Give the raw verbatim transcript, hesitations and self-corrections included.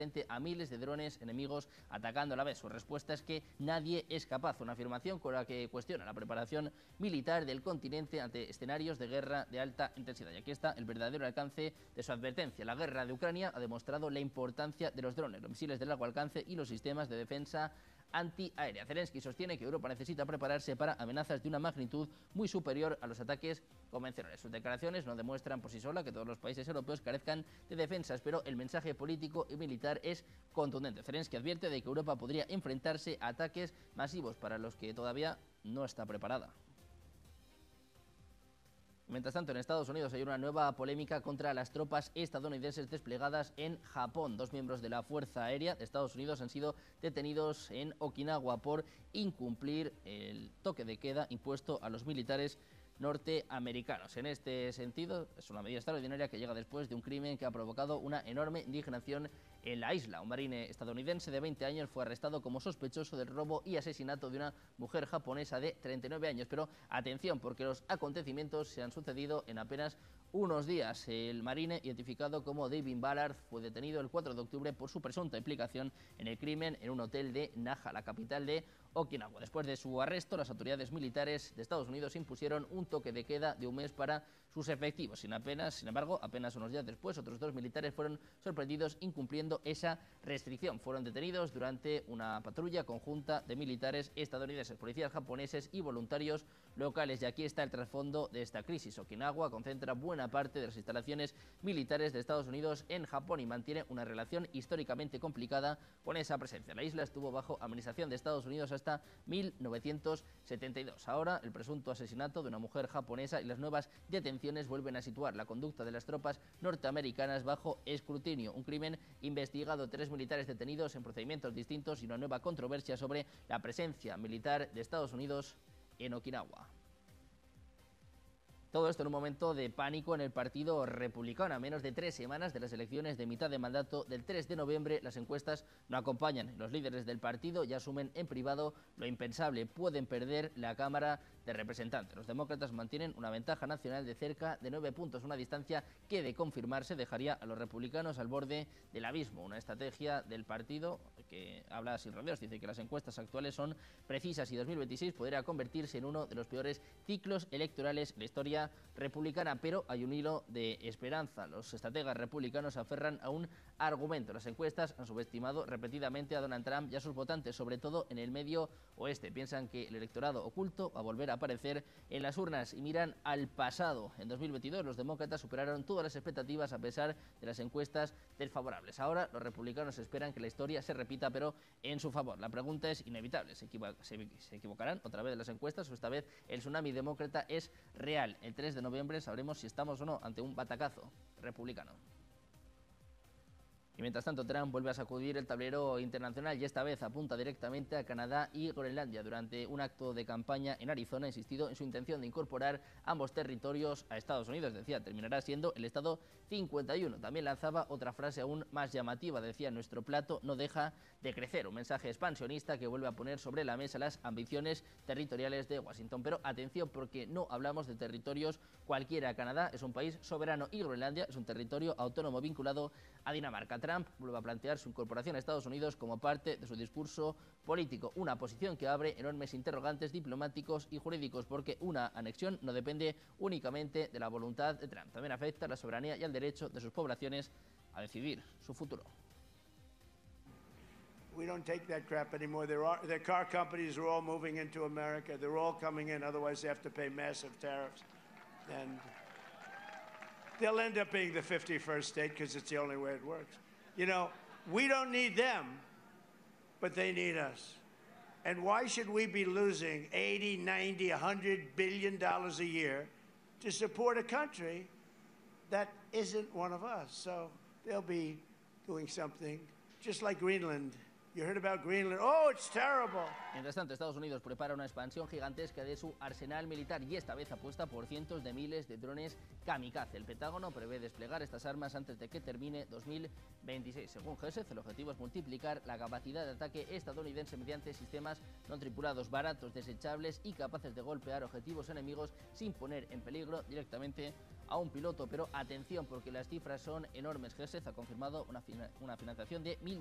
a miles de drones enemigos atacando a la vez. Su respuesta es que nadie es capaz, una afirmación con la que cuestiona la preparación militar del continente ante escenarios de guerra de alta intensidad. Y aquí está el verdadero alcance de su advertencia. La guerra de Ucrania ha demostrado la importancia de los drones, los misiles de largo alcance y los sistemas de defensa antiaérea. Zelensky sostiene que Europa necesita prepararse para amenazas de una magnitud muy superior a los ataques convencionales. Sus declaraciones no demuestran por sí solas que todos los países europeos carezcan de defensas, pero el mensaje político y militar es contundente. Zelensky advierte de que Europa podría enfrentarse a ataques masivos para los que todavía no está preparada. Mientras tanto, en Estados Unidos hay una nueva polémica contra las tropas estadounidenses desplegadas en Japón. Dos miembros de la Fuerza Aérea de Estados Unidos han sido detenidos en Okinawa por incumplir el toque de queda impuesto a los militares norteamericanos. En este sentido, es una medida extraordinaria que llega después de un crimen que ha provocado una enorme indignación en la isla. Un marine estadounidense de veinte años fue arrestado como sospechoso del robo y asesinato de una mujer japonesa de treinta y nueve años. Pero atención, porque los acontecimientos se han sucedido en apenas unos días. El marine, identificado como David Ballard, fue detenido el cuatro de octubre por su presunta implicación en el crimen en un hotel de Naha, la capital de Okinawa. Después de su arresto, las autoridades militares de Estados Unidos impusieron un toque de queda de un mes para sus efectivos. Sin, apenas, sin embargo, apenas unos días después, otros dos militares fueron sorprendidos incumpliendo esa restricción. Fueron detenidos durante una patrulla conjunta de militares estadounidenses, policías japoneses y voluntarios locales. Y aquí está el trasfondo de esta crisis. Okinawa concentra buena parte de las instalaciones militares de Estados Unidos en Japón y mantiene una relación históricamente complicada con esa presencia. La isla estuvo bajo administración de Estados Unidos hasta mil novecientos setenta y dos. Ahora, el presunto asesinato de una mujer japonesa y las nuevas detenciones vuelven a situar la conducta de las tropas norteamericanas bajo escrutinio. Un crimen investigado, tres militares detenidos en procedimientos distintos y una nueva controversia sobre la presencia militar de Estados Unidos en Okinawa. Todo esto en un momento de pánico en el Partido Republicano. A menos de tres semanas de las elecciones de mitad de mandato del tres de noviembre, las encuestas no acompañan. Los líderes del partido ya asumen en privado lo impensable. Pueden perder la Cámara de Representantes. Los demócratas mantienen una ventaja nacional de cerca de nueve puntos, una distancia que, de confirmarse, dejaría a los republicanos al borde del abismo. Una estrategia del partido que habla sin rodeos. Dice que las encuestas actuales son precisas y dos mil veintiséis podría convertirse en uno de los peores ciclos electorales en la historia republicana, pero hay un hilo de esperanza. Los estrategas republicanos aferran a un argumento. Las encuestas han subestimado repetidamente a Donald Trump y a sus votantes, sobre todo en el medio oeste. Piensan que el electorado oculto va a volver a aparecer en las urnas y miran al pasado. En dos mil veintidós los demócratas superaron todas las expectativas a pesar de las encuestas desfavorables. Ahora los republicanos esperan que la historia se repita, pero en su favor. La pregunta es inevitable. ¿Se, equivo se, se equivocarán otra vez las encuestas o esta vez el tsunami demócrata es real? El tres de noviembre sabremos si estamos o no ante un batacazo republicano. Y mientras tanto, Trump vuelve a sacudir el tablero internacional y esta vez apunta directamente a Canadá y Groenlandia. Durante un acto de campaña en Arizona ha insistido en su intención de incorporar ambos territorios a Estados Unidos. Decía, terminará siendo el Estado cincuenta y uno. También lanzaba otra frase aún más llamativa. Decía, nuestro plato no deja de crecer. Un mensaje expansionista que vuelve a poner sobre la mesa las ambiciones territoriales de Washington. Pero atención, porque no hablamos de territorios cualquiera. Canadá es un país soberano y Groenlandia es un territorio autónomo vinculado a Dinamarca. Trump vuelve a plantear su incorporación a Estados Unidos como parte de su discurso político, una posición que abre enormes interrogantes diplomáticos y jurídicos, porque una anexión no depende únicamente de la voluntad de Trump, también afecta a la soberanía y al derecho de sus poblaciones a decidir su futuro. We don't take that crap anymore. There are, the car companies are all moving into America. They're all coming in, otherwise they have to pay massive tariffs. And they'll end up being the fifty-first state because it's the only way it works. You know, we don't need them, but they need us. And why should we be losing eighty, ninety, one hundred billion dollars a year to support a country that isn't one of us? So they'll be doing something just like Greenland. You heard about Greenland. Oh, it's terrible. Mientras tanto, Estados Unidos prepara una expansión gigantesca de su arsenal militar y esta vez apuesta por cientos de miles de drones kamikaze. El Pentágono prevé desplegar estas armas antes de que termine dos mil veintiséis. Según Gesed, el objetivo es multiplicar la capacidad de ataque estadounidense mediante sistemas no tripulados, baratos, desechables y capaces de golpear objetivos enemigos sin poner en peligro directamente a un piloto. Pero atención, porque las cifras son enormes. Gesed ha confirmado una, una financiación de mil